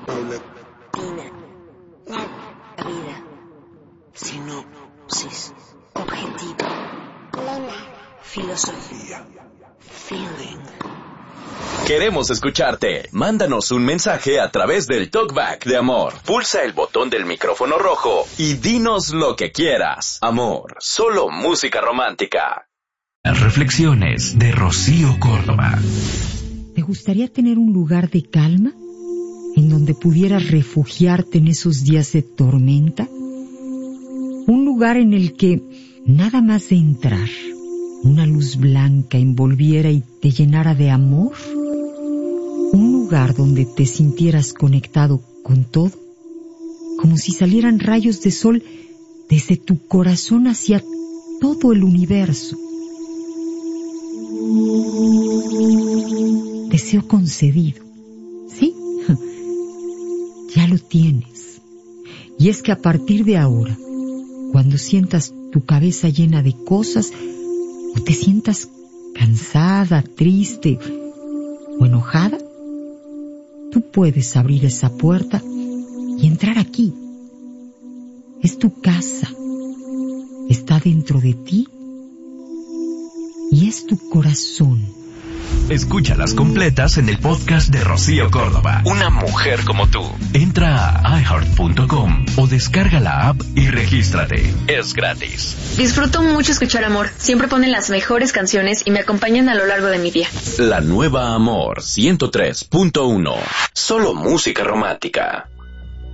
La vida. Sinopsis. Objetivo. Lema. Filosofía. Feeling. Queremos escucharte. Mándanos un mensaje a través del Talkback de Amor. Pulsa el botón del micrófono rojo y dinos lo que quieras. Amor, solo música romántica. Las reflexiones de Rocío Córdoba. ¿Te gustaría tener un lugar de calma en donde pudieras refugiarte en esos días de tormenta? Un lugar en el que nada más de entrar, una luz blanca envolviera y te llenara de amor. Un lugar donde te sintieras conectado con todo, como si salieran rayos de sol desde tu corazón hacia todo el universo. Deseo concedido. ¿Sí? Ya lo tienes. Y es que a partir de ahora, cuando sientas tu cabeza llena de cosas, o te sientas cansada, triste o enojada, tú puedes abrir esa puerta y entrar aquí. Es tu casa. Está dentro de ti y es tu corazón. Escúchalas completas en el podcast de Rocío Córdoba. Una mujer como tú. Entra a iHeart.com o descarga la app y regístrate. Es gratis. Disfruto mucho escuchar Amor. Siempre ponen las mejores canciones y me acompañan a lo largo de mi día. La nueva Amor 103.1. Solo música romántica.